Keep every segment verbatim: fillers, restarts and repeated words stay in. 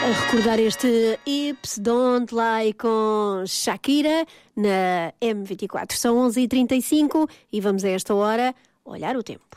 A recordar este Hips Don't Lie com Shakira na M vinte e quatro. São onze e trinta e cinco e vamos a esta hora olhar o tempo.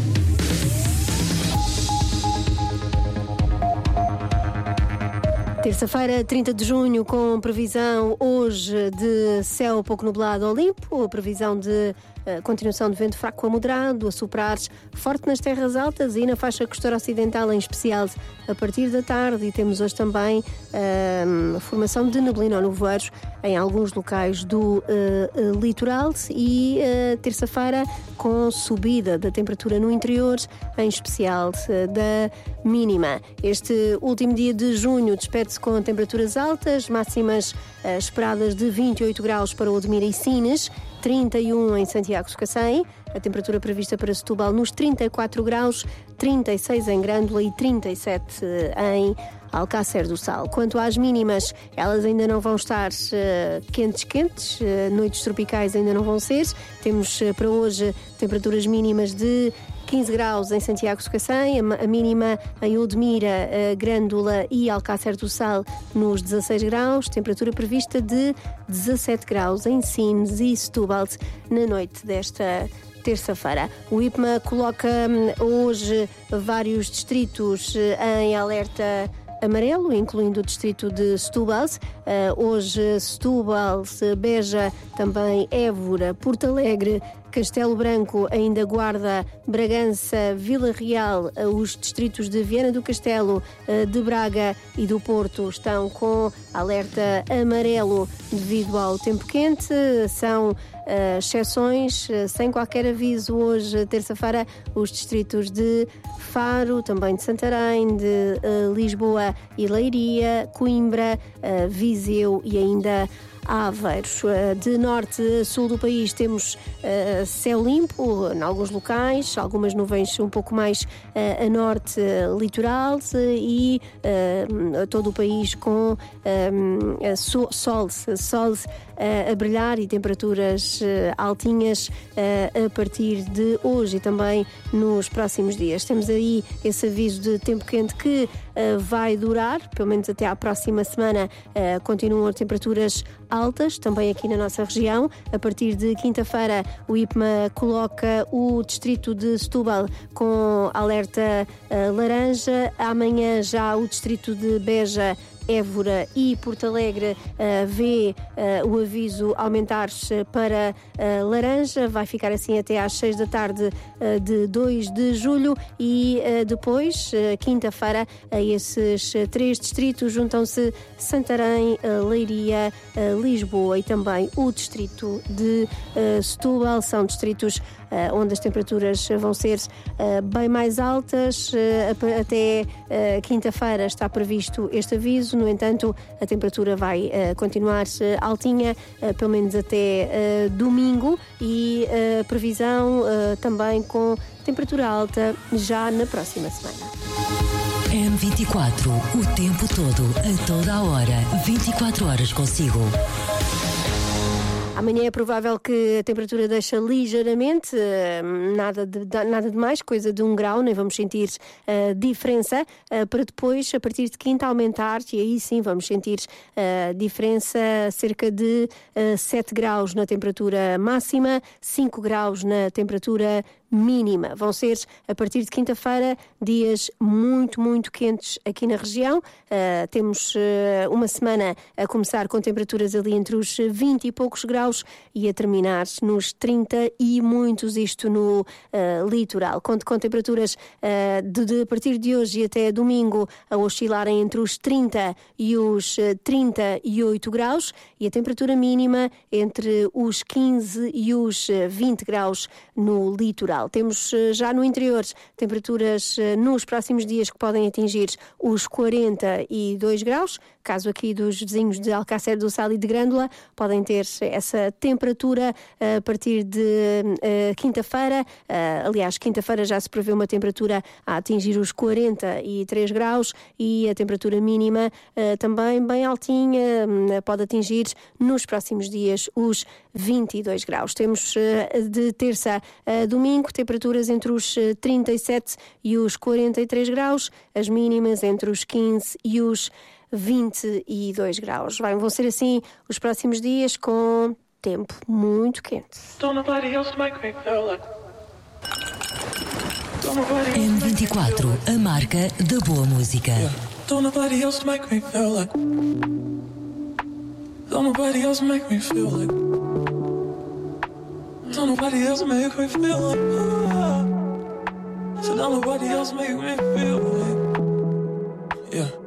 Terça-feira, trinta de junho, com previsão hoje de céu pouco nublado ou limpo, a previsão de uh, continuação de vento fraco a moderado, a soprar forte nas terras altas e na faixa costeira ocidental, em especial a partir da tarde. E temos hoje também uh, a formação de neblina ou nevoeiros em alguns locais do uh, uh, litoral e uh, terça-feira com subida da temperatura no interior, em especial uh, da mínima. Este último dia de junho despede-se com temperaturas altas, máximas uh, esperadas de vinte e oito graus para Odmira e Sines, trinta e um em Santiago de Cacém, a temperatura prevista para Setúbal nos trinta e quatro graus, trinta e seis em Grândola e trinta e sete em Alcácer do Sal. Quanto às mínimas, elas ainda não vão estar uh, quentes, quentes, uh, noites tropicais ainda não vão ser. Temos uh, para hoje temperaturas mínimas de quinze graus em Santiago de Cacém, a mínima em Odmira, Grândola e Alcácer do Sal nos dezasseis graus, temperatura prevista de dezassete graus em Sines e Setúbal na noite desta terça-feira. O I P M A coloca hoje vários distritos em alerta amarelo, incluindo o distrito de Setúbal. Uh, hoje Setúbal, Beja, também Évora, Porto Alegre, Castelo Branco, ainda Guarda, Bragança, Vila Real, os distritos de Viana do Castelo, de Braga e do Porto estão com alerta amarelo devido ao tempo quente. São uh, exceções, uh, sem qualquer aviso hoje, terça-feira, os distritos de Faro, também de Santarém, de uh, Lisboa e Leiria, Coimbra, uh, Viseu e ainda Aveiros. De norte a sul do país temos uh, céu limpo em alguns locais, algumas nuvens um pouco mais uh, a norte, uh, litoral, uh, e uh, todo o país com um, sol, sol, sol uh, a brilhar e temperaturas uh, altinhas uh, a partir de hoje e também nos próximos dias. Temos aí esse aviso de tempo quente que uh, vai durar, pelo menos até à próxima semana. Uh, continuam as temperaturas altas, também aqui na nossa região. A partir de quinta-feira, o I P M A coloca o distrito de Setúbal com alerta uh, laranja. Amanhã já o distrito de Beja, Évora e Porto Alegre uh, vê uh, o aviso aumentar-se para uh, laranja. Vai ficar assim até às seis da tarde uh, de dois de julho e uh, depois, uh, quinta-feira, a esses uh, três distritos juntam-se Santarém, uh, Leiria, uh, Lisboa e também o distrito de uh, Setúbal. São distritos Uh, onde as temperaturas vão ser uh, bem mais altas. Uh, até uh, quinta-feira está previsto este aviso. No entanto, a temperatura vai uh, continuar uh, altinha, uh, pelo menos até uh, domingo, e uh, previsão uh, também com temperatura alta já na próxima semana. M vinte e quatro, o tempo todo, a toda a hora, vinte e quatro horas consigo. Amanhã é provável que a temperatura deixe ligeiramente, nada de, nada de mais, coisa de um grau, nem vamos sentir uh, diferença, uh, para depois, a partir de quinta, aumentar, e aí sim vamos sentir uh, diferença, cerca de uh, sete graus na temperatura máxima, cinco graus na temperatura mínima. Vão ser, a partir de quinta-feira, dias muito, muito quentes aqui na região. Uh, temos uh, uma semana a começar com temperaturas ali entre os vinte e poucos graus e a terminar nos trinta e muitos, isto no uh, litoral. Conto com temperaturas uh, de, de a partir de hoje e até domingo a oscilarem entre os trinta e os uh, trinta e oito graus e a temperatura mínima entre os quinze e os uh, vinte graus no litoral. Temos já no interior temperaturas nos próximos dias que podem atingir os quarenta e dois graus. Caso aqui dos vizinhos de Alcácer do Sal e de Grândola, podem ter essa temperatura a partir de uh, quinta-feira. Uh, aliás, quinta-feira já se prevê uma temperatura a atingir os quarenta e três graus e a temperatura mínima uh, também bem altinha, uh, pode atingir nos próximos dias os vinte e dois graus. Temos uh, de terça a domingo temperaturas entre os uh, trinta e sete e os quarenta e três graus, as mínimas entre os quinze e os vinte e dois graus. Vai, vão ser assim os próximos dias com tempo muito quente. M vinte e quatro, a marca da boa música. Don't nobody else make me feel like. Don't nobody else make me feel like. Don't nobody else make me feel like. So don't nobody else make me feel like. Yeah.